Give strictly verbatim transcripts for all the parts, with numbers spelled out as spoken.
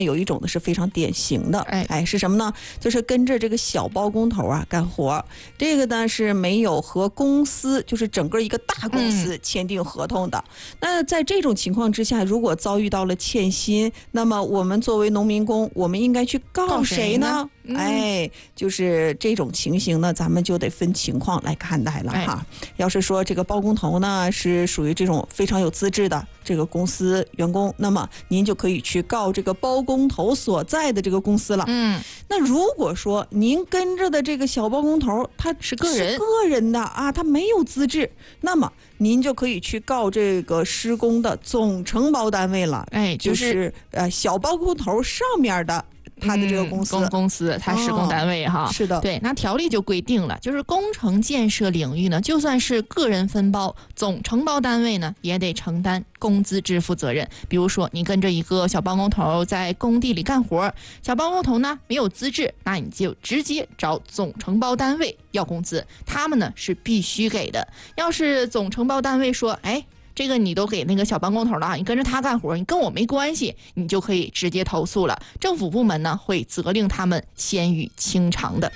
有一种呢是非常典型的，哎哎，是什么呢？就是跟着这个小包工头啊干活，这个呢是没有和公司，就是整个一个大公司签订合同的。嗯、那在这种情况之下，如果遭遇到了欠薪，那么我们作为农民工，我们应该去告谁呢？嗯、哎，就是这种情形呢，咱们就得分情况来看待了哈。哎、要是说这个包工头呢是属于这种非常有资质的这个公司员工，那么您就可以去告这个包工头所在的这个公司了。嗯，那如果说您跟着的这个小包工头他是个人个人的啊，他没有资质，那么您就可以去告这个施工的总承包单位了。 哎， 就是、就是、呃小包工头上面的。他的这个公司， 嗯、公公司，他施工单位哈、 哦，是的， 对，那条例就规定了，就是工程建设领域呢，就算是个人分包，总承包单位呢也得承担工资支付责任。比如说，你跟着一个小包工头在工地里干活，小包工头呢没有资质，那你就直接找总承包单位要工资，他们呢是必须给的。要是总承包单位说，哎，这个你都给那个小包工头了，你跟着他干活，你跟我没关系，你就可以直接投诉了。政府部门呢会责令他们先予清偿的。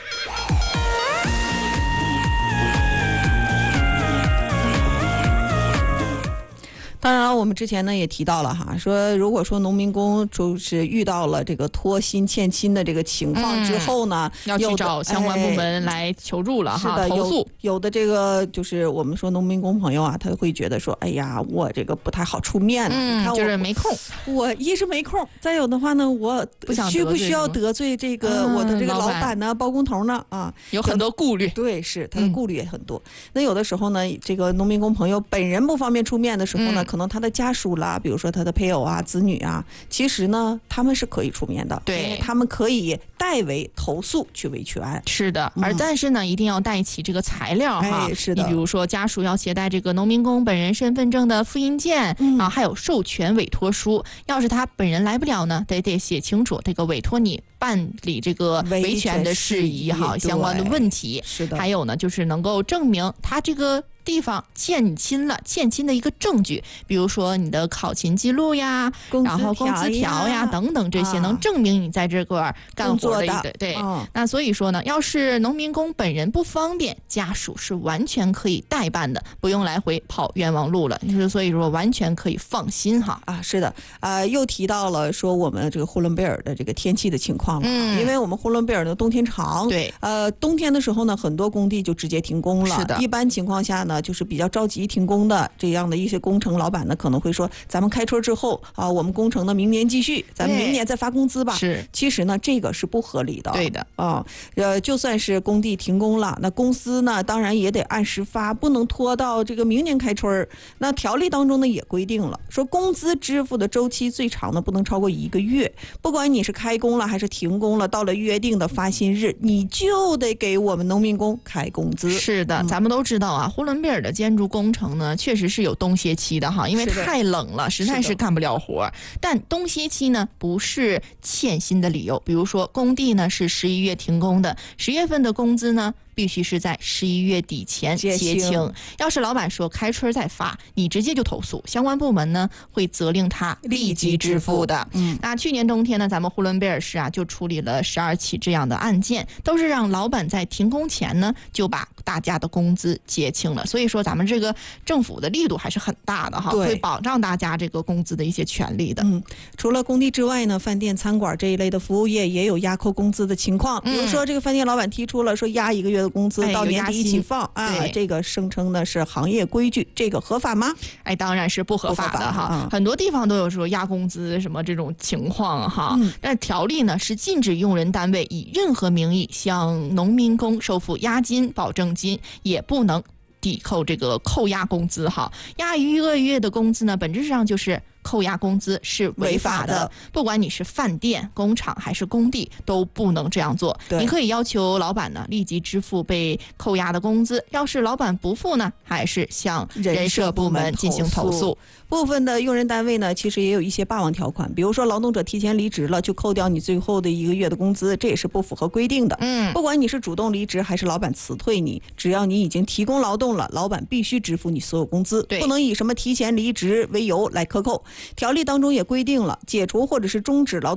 当然了，我们之前呢也提到了哈，说如果说农民工就是遇到了这个拖薪欠薪的这个情况之后呢， 嗯、要去找相关部门来求助了哈， 哎、 投诉。 有, 有的这个就是我们说农民工朋友啊，他会觉得说，哎呀，我这个不太好出面， 嗯， 你看我就是没空。 我一是没空，再有的话呢，我不想需不需要得罪这个我的这个老板呢、嗯、包工头呢？啊， 有很多顾虑。 对，是他的顾虑也很多。嗯、那有的时候呢，这个农民工朋友本人不方便出面的时候呢，嗯、可能他的家属啦，比如说他的配偶啊、子女啊，其实呢，他们是可以出面的， 对， 他们可以代为投诉去维权。 是的，而但是呢，嗯、一定要带齐这个材料哈。 哎、是的。 你比如说，家属要携带这个农民工本人身份证的复印件、嗯、啊，还有授权委托书。要是他本人来不了呢，得得写清楚这个委托你办理这个维权的事宜哈，相关的问题。 是的。 还有呢，就是能够证明他这个地方欠薪了，欠薪的一个证据，比如说你的考勤记录呀，然后工资条呀等等这些，啊、能证明你在这块干活的一个对、哦。那所以说呢，要是农民工本人不方便，家属是完全可以代办的，不用来回跑冤枉路了。就是所以说完全可以放心哈。 啊，是的，啊、呃，又提到了说我们这个呼伦贝尔的这个天气的情况了，嗯、因为我们呼伦贝尔的冬天长， 对， 呃，冬天的时候呢，很多工地就直接停工了。 是的， 一般情况下呢，就是比较着急停工的这样的一些工程老板呢，可能会说，咱们开春之后啊，我们工程呢明年继续，咱们明年再发工资吧。 是， 其实呢，这个是不合理的。 对的啊，呃，就算是工地停工了，那公司呢，当然也得按时发，不能拖到这个明年开春。那条例当中呢也规定了，说工资支付的周期最长呢不能超过一个月，不管你是开工了还是停工了，到了约定的发薪日，你就得给我们农民工开工资。 是的，嗯、咱们都知道啊，呼伦贝尔的建筑工程呢，确实是有冬歇期的哈，因为太冷了，实在是干不了活。但冬歇期呢，不是欠薪的理由。比如说，工地呢是十一月停工的，十月份的工资呢，必须是在十一月底前结清。要是老板说开春再发，你直接就投诉，相关部门呢会责令他立即支付的。嗯，那去年冬天呢，咱们呼伦贝尔市啊就处理了十二起这样的案件，都是让老板在停工前呢就把大家的工资结清了。所以说，咱们这个政府的力度还是很大的哈，会保障大家这个工资的一些权利的。 嗯，除了工地之外呢，饭店、餐馆这一类的服务业也有压扣工资的情况。比如说，这个饭店老板提出了说压一个月的工资， 哎、 到年底一起放啊，这个声称呢是行业规矩，这个合法吗？ 哎，当然是不合法的哈。嗯、很多地方都有说压工资什么这种情况哈。嗯、但条例呢是禁止用人单位以任何名义向农民工收付押金、保证金，也不能抵扣这个扣押工资哈。压一个月的工资呢，本质上就是扣押工资是违法的， 的不管你是饭店、工厂还是工地，都不能这样做。你可以要求老板呢立即支付被扣押的工资，要是老板不付呢，还是向人社部门进行投诉。 部分的用人单位呢，其实也有一些霸王条款，比如说劳动者提前离职了，就扣掉你最后的一个月的工资，这也是不符合规定的。嗯，不管你是主动离职还是老板辞退你，只要你已经提供劳动了，老板必须支付你所有工资，不能以什么提前离职为由来克扣。 条例当中也规定了，解除或者是终止劳